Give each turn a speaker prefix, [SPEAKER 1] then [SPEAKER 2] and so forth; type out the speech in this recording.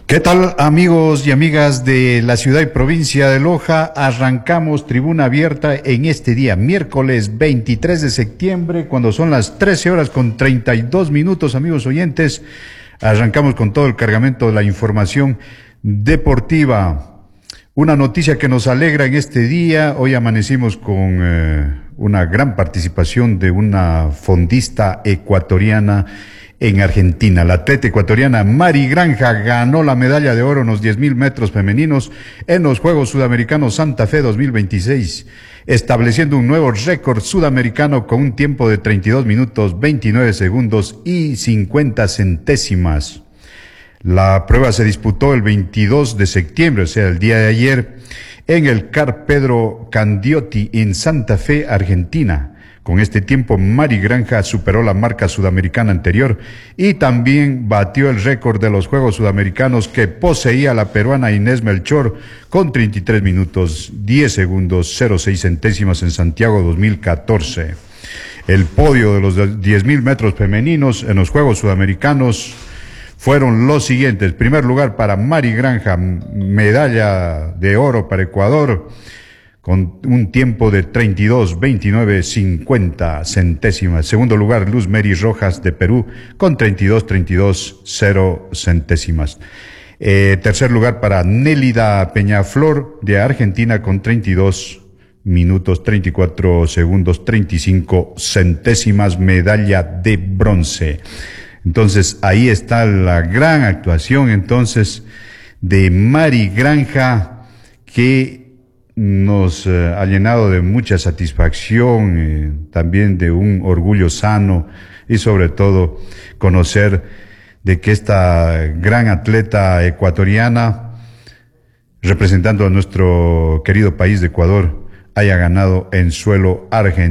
[SPEAKER 1] ¿Qué tal, amigos y amigas de la ciudad y provincia de Loja? Arrancamos Tribuna Abierta en este día, miércoles 23 de septiembre, cuando son las 13 horas con 32 minutos, amigos oyentes. Arrancamos con todo el cargamento de la información deportiva. Una noticia que nos alegra en este día. Hoy amanecimos con una gran participación de una fondista ecuatoriana en Argentina. La atleta ecuatoriana Mari Granja ganó la medalla de oro en los 10.000 metros femeninos en los Juegos Sudamericanos Santa Fe 2026, estableciendo un nuevo récord sudamericano con un tiempo de 32 minutos, 29 segundos y 50 centésimas. La prueba se disputó el 22 de septiembre, o sea, el día de ayer, en el CAR Pedro Candiotti en Santa Fe, Argentina. Con este tiempo, Mari Granja superó la marca sudamericana anterior y también batió el récord de los Juegos Sudamericanos que poseía la peruana Inés Melchor con 33 minutos, 10 segundos, 06 centésimas en Santiago 2014. El podio de los 10.000 metros femeninos en los Juegos Sudamericanos fueron los siguientes. Primer lugar para Mari Granja, medalla de oro para Ecuador, con un tiempo de 32, 29, 50 centésimas. Segundo lugar, Luz Mary Rojas de Perú, con 32, 32, 0 centésimas. Tercer lugar para Nélida Peñaflor de Argentina, con 32 minutos, 34 segundos, 35 centésimas, medalla de bronce. Entonces, ahí está la gran actuación, entonces, de Mari Granja, que nos ha llenado de mucha satisfacción, también de un orgullo sano y sobre todo conocer de que esta gran atleta ecuatoriana, representando a nuestro querido país de Ecuador, haya ganado en suelo argentino.